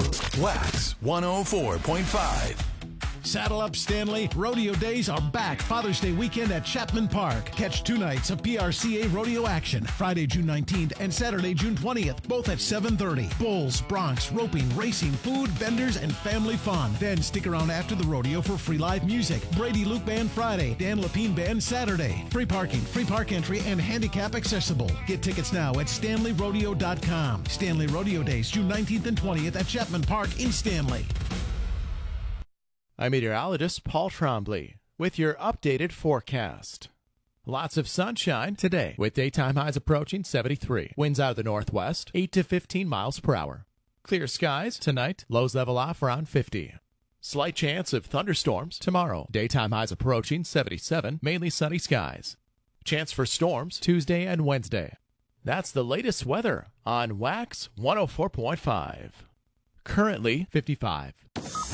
Wax 104.5. Saddle up, Stanley. Rodeo days are back. Father's Day weekend at Chapman Park. Catch 2 nights of PRCA rodeo action. Friday, June 19th and Saturday, June 20th. Both at 7:30. Bulls, broncs, roping, racing, food, vendors, and family fun. Then stick around after the rodeo for free live music. Brady Luke Band Friday. Dan Lapine Band Saturday. Free parking, free park entry, and handicap accessible. Get tickets now at StanleyRodeo.com. Stanley Rodeo Days, June 19th and 20th at Chapman Park in Stanley. I'm meteorologist Paul Trombley with your updated forecast. Lots of sunshine today with daytime highs approaching 73. Winds out of the northwest, 8 to 15 miles per hour. Clear skies tonight, lows level off around 50. Slight chance of thunderstorms tomorrow. Daytime highs approaching 77, mainly sunny skies. Chance for storms Tuesday and Wednesday. That's the latest weather on Wax 104.5. Currently 55.